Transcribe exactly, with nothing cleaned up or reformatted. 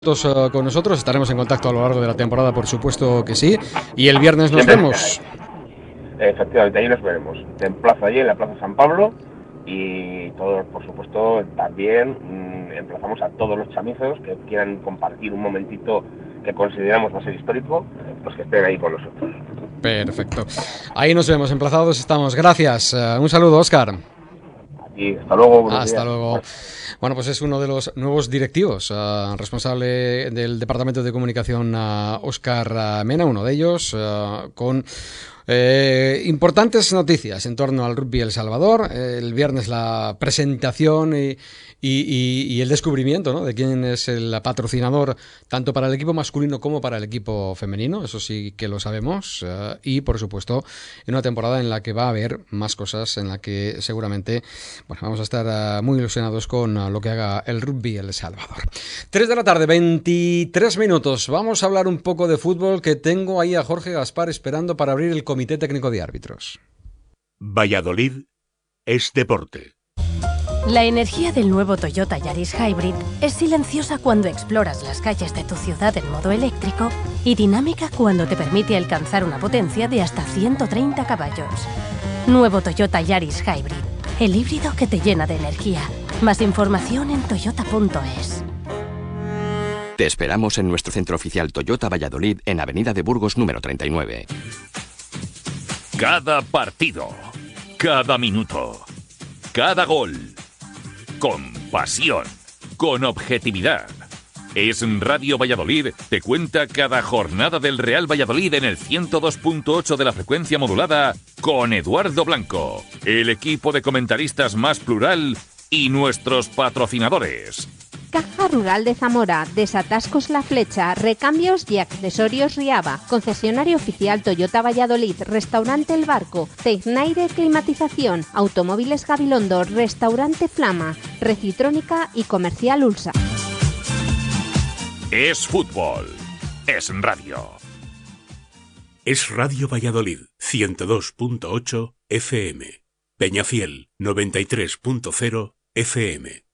Uh, con nosotros, estaremos en contacto a lo largo de la temporada, por supuesto que sí, y el viernes nos vemos. Efectivamente, ahí nos veremos. Te emplazo allí en la Plaza San Pablo y todos, por supuesto, también mmm, emplazamos a todos los chamizos que quieran compartir un momentito que consideramos va a ser histórico, pues que estén ahí con nosotros. Perfecto. Ahí nos vemos emplazados, estamos. Gracias. Uh, un saludo, Óscar. Y hasta luego. Buenos Hasta días. luego. Bueno, pues es uno de los nuevos directivos, uh, responsable del Departamento de Comunicación, uh, Óscar uh, Mena, uno de ellos, uh, con eh, importantes noticias en torno al rugby El Salvador. Eh, el viernes la presentación y, y, y, y el descubrimiento, ¿no?, de quién es el patrocinador tanto para el equipo masculino como para el equipo femenino, eso sí que lo sabemos, uh, y por supuesto en una temporada en la que va a haber más cosas, en la que seguramente, bueno, vamos a estar uh, muy ilusionados con uh, lo que haga el rugby El Salvador. tres de la tarde, veintitrés minutos. Vamos a hablar un poco de fútbol, que tengo ahí a Jorge Gaspar esperando para abrir el Comité Técnico de Árbitros. Valladolid es deporte. La energía del nuevo Toyota Yaris Hybrid es silenciosa cuando exploras las calles de tu ciudad en modo eléctrico y dinámica cuando te permite alcanzar una potencia de hasta ciento treinta caballos. Nuevo Toyota Yaris Hybrid, el híbrido que te llena de energía. Más información en toyota punto es. Te esperamos en nuestro centro oficial Toyota Valladolid en Avenida de Burgos número treinta y nueve. Cada partido, cada minuto, cada gol, con pasión, con objetividad. Es Radio Valladolid, te cuenta cada jornada del Real Valladolid en el ciento dos punto ocho de la frecuencia modulada con Eduardo Blanco, el equipo de comentaristas más plural y nuestros patrocinadores. Caja Rural de Zamora, Desatascos La Flecha, Recambios y Accesorios Riaba, Concesionario Oficial Toyota Valladolid, Restaurante El Barco, Tecnaire Climatización, Automóviles Gabilondo, Restaurante Flama, Recitrónica y Comercial Ulsa. Es fútbol, es radio. Es Radio Valladolid, ciento dos punto ocho F M. Peñafiel, noventa y tres punto cero F M.